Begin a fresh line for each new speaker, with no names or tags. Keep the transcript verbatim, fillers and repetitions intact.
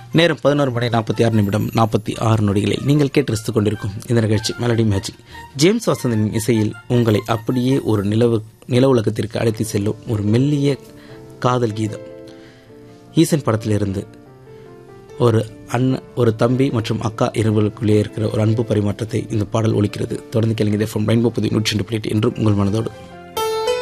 நேரம் பதினோரு மணி நாற்பத்தி ஆறு நிமிடம் நாற்பத்தி ஆறு நொடிகளில் நீங்கள் கேட்டு ரசித்துக் கொண்டிருக்கும் இந்த நிகழ்ச்சி மெலடி மேஜிக். ஜேம்ஸ் வாசந்தனின் இசையில் உங்களை அப்படியே ஒரு நிலவு நில உலகத்திற்கு அழைத்து செல்லும் ஒரு மெல்லிய காதல் கீதம். ஈசன் படத்திலிருந்து ஒரு அண்ணன், ஒரு தம்பி மற்றும் அக்கா இருவருக்குள்ளே இருக்கிற ஒரு அன்பு பரிமாற்றத்தை இந்த பாடல் ஒலிக்கிறது. தொடர்ந்து கேளுங்க. ரெயின்போ புதிய நூற்றி ரெண்டு பிளேட் என்றும் உங்கள் மனதோடு.